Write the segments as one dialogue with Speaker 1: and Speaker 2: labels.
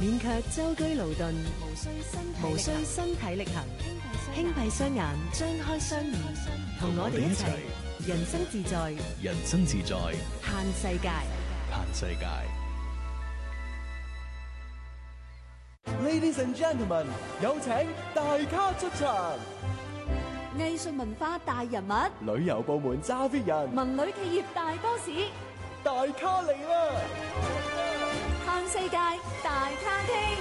Speaker 1: 免卻舟車勞頓，無需身體力行，輕閉雙眼，張開雙耳，同我哋一齊人生自在，
Speaker 2: 人生自在，
Speaker 1: 嘆世界，
Speaker 2: 嘆世界。
Speaker 3: Ladies and gentlemen， 有請大咖出場。
Speaker 4: 藝術文化大人物，
Speaker 3: 旅遊部門揸 fit 人，
Speaker 4: 文旅企業大 boss，
Speaker 3: 大咖嚟啦！
Speaker 4: 嘆世界大咖廳。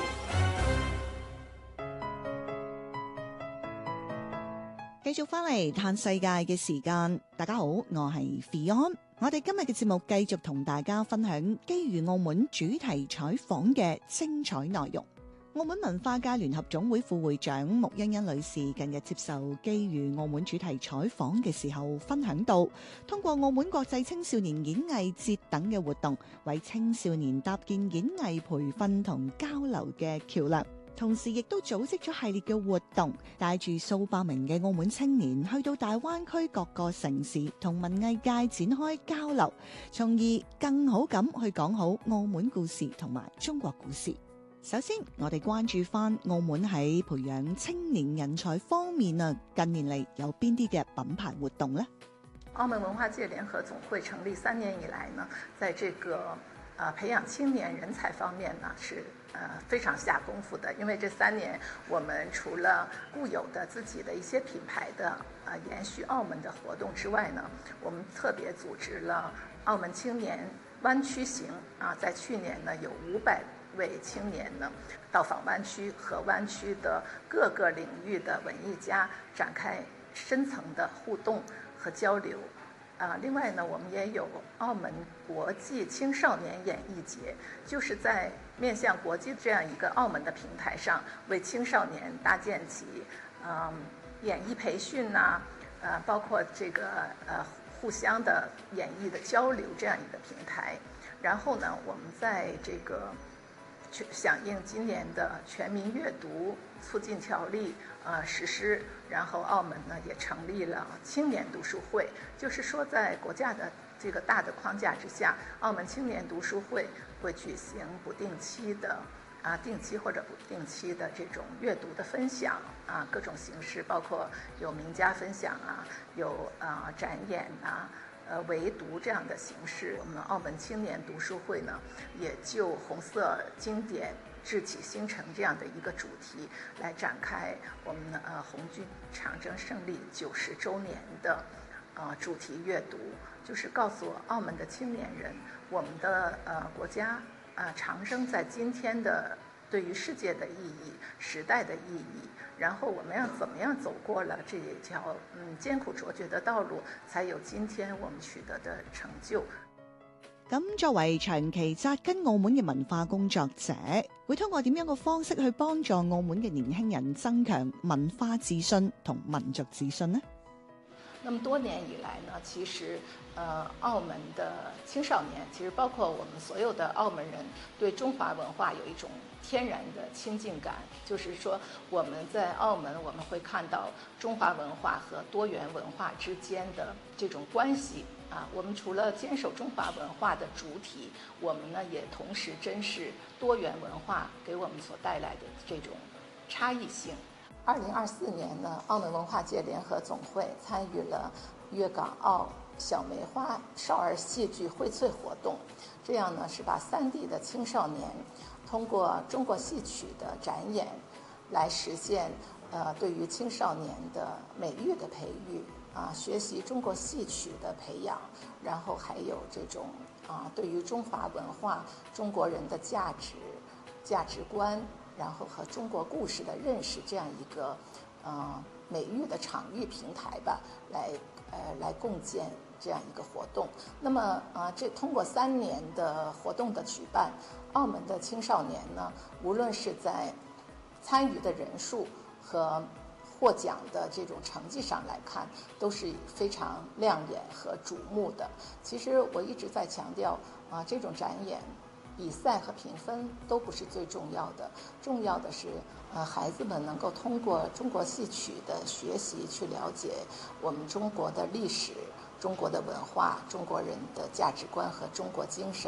Speaker 5: 繼續翻嚟嘆世界嘅時間，大家好，我係 Fion。我哋今日嘅節目繼續同大家分享機遇澳門主題採訪嘅精彩內容。澳門文化界聯合總會副會長穆欣欣女士近日接受機遇澳門主題採訪嘅時候分享到，通過澳門國際青少年演藝節等嘅活動，為青少年搭建演藝培訓同交流嘅橋樑，同時亦都組織咗系列嘅活動，帶住數百名嘅澳門青年去到大灣區各個城市同文藝界展開交流，從而更好咁去講好澳門故事同埋中國故事。首先，我哋關注翻澳門喺培養青年人才方面啊，近年嚟有邊啲嘅品牌活動呢？
Speaker 6: 澳门文化界联合总会成立3年以来呢，在这个培养青年人才方面呢是非常下功夫的。因为这3年我们除了固有的自己的一些品牌的延续澳门的活动之外呢，我们特别组织了澳门青年湾区行在去年呢有500位青年呢到访湾区，和湾区的各个领域的文艺家展开深层的互动和交流。另外呢，我们也有澳门国际青少年演艺节，就是在面向国际这样一个澳门的平台上，为青少年搭建起演艺培训包括这个互相的演艺的交流这样一个平台。然后呢，我们在这个响应今年的全民阅读促进条例实施，然后澳门呢也成立了青年读书会，就是说在国家的这个大的框架之下，澳门青年读书会会举行不定期的定期或者不定期的这种阅读的分享各种形式，包括有名家分享有展演围读这样的形式。我们澳门青年读书会呢，也就红色经典志启星辰这样的一个主题来展开我们红军长征胜利90周年的主题阅读，就是告诉澳门的青年人，我们的国家长征在今天的对于世界的意义、时代的意义，然後我們要怎麼樣走過了這一條艱苦卓絕的道路，才有今天我們取得的成就。
Speaker 5: 咁作為長期紮根澳門嘅文化工作者，會通過點樣嘅方式去幫助澳門嘅年輕人增強文化自信同民族自信呢？
Speaker 6: 那麼多年以來呢，其實澳門的青少年，其實包括我們所有的澳門人，對中華文化有一種天然的親近感。就是說我們在澳門，我們會看到中華文化和多元文化之間的這種關係我們除了堅守中華文化的主體，我們呢也同時珍視多元文化給我們所帶來的這種差異性。2024年呢，澳門文化界聯合總會參與了粵港澳小梅花少兒戲劇薈萃活動，這樣呢是把3地的青少年通過中國戲曲的展演來實現對於青少年的美育的培育學習中國戲曲的培養，然後還有這種對於中華文化中國人的價值觀，然後和中國故事的認識，這樣一個美育的場域平台吧，來共建這樣一個活動。那麼這通過3年的活動的舉辦，澳門的青少年呢，無論是在參與的人數和獲獎的這種成績上來看，都是非常亮眼和矚目的。其實我一直在強調這種展演比賽和評分都不是最重要的，重要的是孩子們能夠通過中國戲曲的學習去了解我們中國的歷史、中國的文化、中國人的價值觀和中國精神。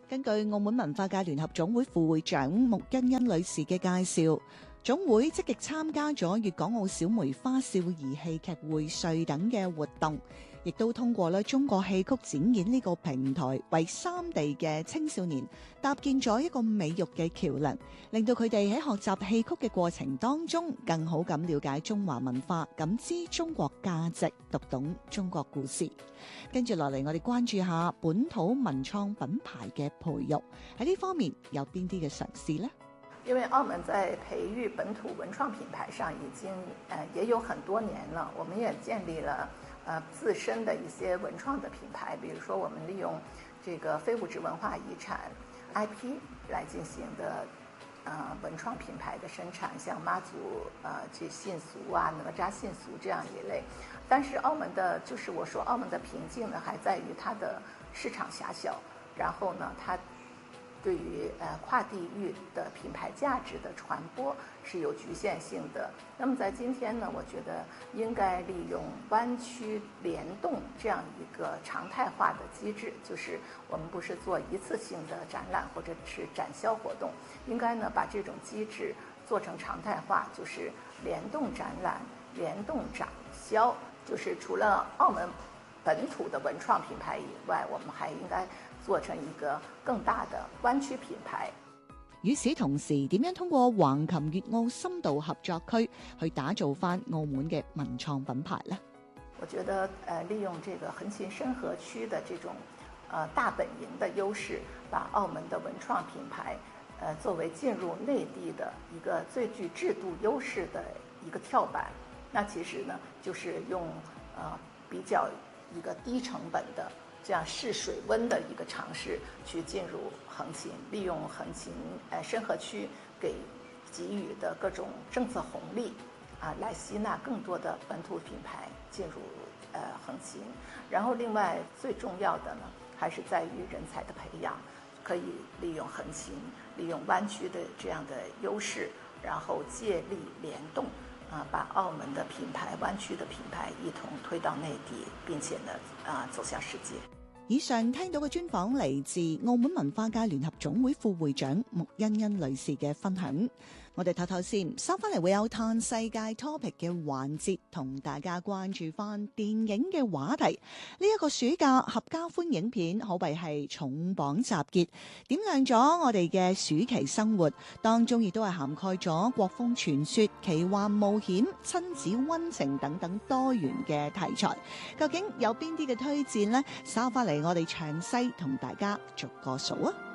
Speaker 5: 根據澳門文化界聯合總會副會長穆欣欣女士嘅介紹，總會積極參加咗粵港澳小梅花少兒戲劇薈萃等嘅活動，亦都通過咧中國戲曲展演呢個平台，為三地嘅青少年搭建咗一個美育嘅橋樑，令到佢哋喺學習戲曲嘅過程當中，更好咁了解中華文化，感知中國價值，讀懂中國故事。跟住落嚟，我哋關注下本土文創品牌嘅培育，喺呢方面有邊啲嘅嘗試呢？
Speaker 6: 因为澳门在培育本土文创品牌上已经也有很多年了，我们也建立了自身的一些文创的品牌，比如说我们利用这个非物质文化遗产 IP 来进行的文创品牌的生产，像妈祖这信俗啊、哪吒信俗这样一类。但是澳门的，就是我说澳门的瓶颈呢，还在于它的市场狭小，然后呢，它对于跨地域的品牌价值的传播是有局限性的。那么在今天呢，我觉得应该利用湾区联动这样一个常态化的机制，就是我们不是做一次性的展览或者是展销活动，应该呢把这种机制做成常态化，就是联动展览、联动展销，就是除了澳门本土的文創品牌以外，我們還應該做成一個更大的灣區品牌。
Speaker 5: 與此同時，點樣通過橫琴粵澳深度合作區去打造翻澳門嘅文創品牌呢？
Speaker 6: 我覺得利用這個橫琴深合區的這種大本營的優勢，把澳門的文創品牌作為進入內地的一個最具制度優勢的一個跳板。那其實呢，就是用比較一個低成本的這樣試水溫的一個嘗試去進入橫琴，利用橫琴深合區給予的各種政策紅利來吸納更多的本土品牌進入橫琴。然後另外最重要的呢，還是在於人才的培養，可以利用橫琴，利用灣區的這樣的優勢，然後借力聯動把澳門的品牌、灣區的品牌一同推到內地，並且呢走向世界。
Speaker 5: 以上聽到嘅專訪嚟自澳門文化界聯合總會副會長穆欣欣女士嘅分享。我哋唞唞先，收翻嚟會有嘆世界 topic 嘅環節，同大家關注翻電影嘅話題。呢一個暑假合家歡影片可謂係重磅集結，點亮咗我哋嘅暑期生活，當中亦都係涵蓋咗國風傳說、奇幻冒險、親子溫情等等多元嘅題材。究竟有邊啲嘅推薦呢？收翻嚟我哋詳細同大家逐個數啊！